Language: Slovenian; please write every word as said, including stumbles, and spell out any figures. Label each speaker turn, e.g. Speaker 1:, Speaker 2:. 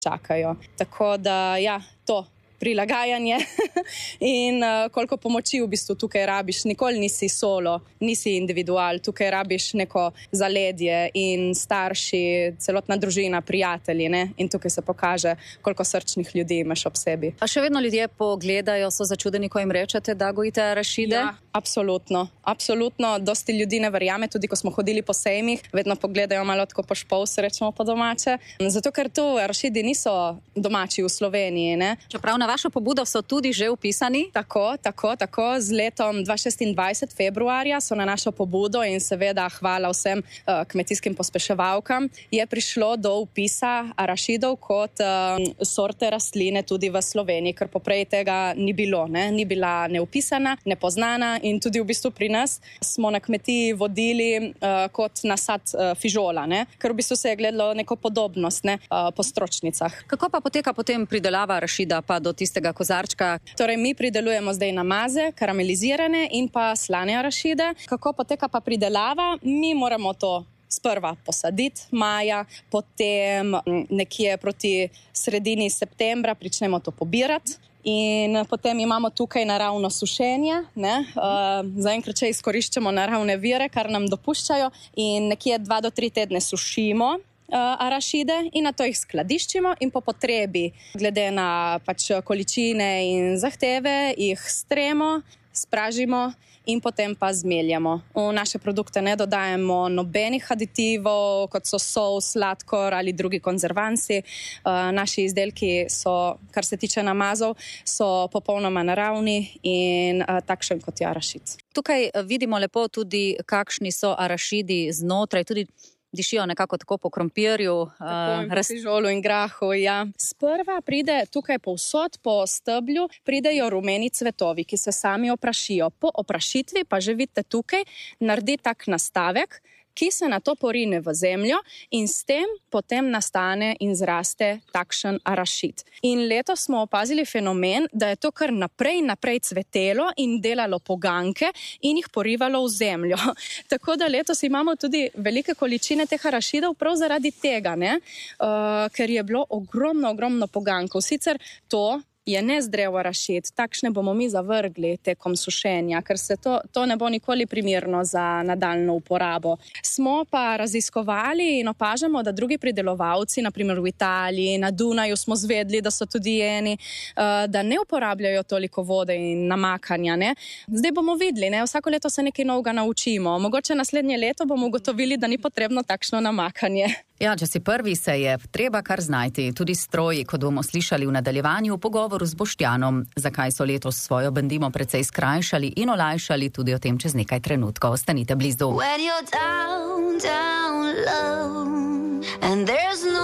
Speaker 1: čakajo. Tako da, ja, to prilagajanje in uh, koliko pomoči v bistvu tukaj rabiš. Nikoli nisi solo, nisi individual, tukaj rabiš neko zaledje in starši, celotna družina, prijatelji, ne? In tukaj se pokaže, koliko srčnih ljudi imaš ob sebi.
Speaker 2: A še vedno ljudje pogledajo, so začudeni, ko jim rečete, da gojite arašide?
Speaker 1: Ja, absolutno, absolutno. Dosti ljudi ne verjame, tudi ko smo hodili po sejmih, vedno pogledajo malo tako po špol, srečemo po domače. Zato, ker tu arašidi niso domači v Sloveniji, ne?
Speaker 2: Čeprav na vašo pobudo so tudi že vpisani?
Speaker 1: Tako, tako, tako. Z letom dva tisoč šestindvajset februarja so na našo pobudo in seveda hvala vsem uh, kmetijskim pospeševalkam, je prišlo do vpisa arašidov kot uh, sorte rastline tudi v Sloveniji, ker poprej tega ni bilo, ne? Ni bila neupisana, nepoznana in tudi v bistvu pri nas smo na kmetiji vodili uh, kot nasad uh, fižola, ne? Ker v bistvu se je gledalo neko podobnost, ne? uh, po stročnicah.
Speaker 2: Kako pa poteka potem pridelava arašida pa do tistega kozarčka?
Speaker 1: Torej, mi pridelujemo zdaj namaze, karamelizirane in pa slane arašide. Kako poteka pa pridelava? Mi moramo to sprva posaditi maja, potem nekje proti sredini septembra pričnemo to pobirati. In potem imamo tukaj naravno sušenje, ne? Uh, zaenkrat če izkoriščamo naravne vire, kar nam dopuščajo, in nekje dva do tri tedne sušimo arašide in na to jih skladiščimo in po potrebi, glede na pač količine in zahteve, jih stremo, spražimo in potem pa zmeljamo. V naše produkte ne dodajemo nobenih aditivov, kot so sol, sladkor ali drugi konzervansi. Naši izdelki so, kar se tiče namazov, so popolnoma naravni in takšen kot je arašid.
Speaker 2: Tukaj vidimo lepo tudi, kakšni so arašidi znotraj, tudi dišijo nekako tako po krompirju.
Speaker 1: Tako, po fižolu in grahu, ja. Sprva pride tukaj povsod po steblju, pridejo rumeni cvetovi, ki se sami oprašijo. Po oprašitvi pa že vidite tukaj, naredi tak nastavek, ki se na to porine v zemljo in s tem potem nastane in zraste takšen arašid. In letos smo opazili fenomen, da je to kar naprej naprej cvetelo in delalo poganke in jih porivalo v zemljo. Tako da letos imamo tudi velike količine teh arašidov prav zaradi tega, ne? Uh, ker je bilo ogromno, ogromno pogankov. Sicer to je nezdrav arašid, takšne bomo mi zavrgli tekom sušenja, ker se to, to ne bo nikoli primerno za nadaljno uporabo. Smo pa raziskovali in opažamo, da drugi pridelovalci, naprimer v Italiji, na Dunaju smo zvedli, da so tudi eni, da ne uporabljajo toliko vode in namakanja, ne. Zdaj bomo videli, ne, vsako leto se nekaj novega naučimo. Mogoče naslednje leto bomo ugotovili, da ni potrebno takšno namakanje.
Speaker 2: Ja, če si prvi, se je treba kar znajti. Tudi stroji, kot bomo slišali v nadaljevanju, v pogovoru z Boštjanom. Zakaj so letos svojo bendimo precej skrajšali in olajšali, tudi o tem čez nekaj trenutkov. Ostanite blizu. When you're down, down.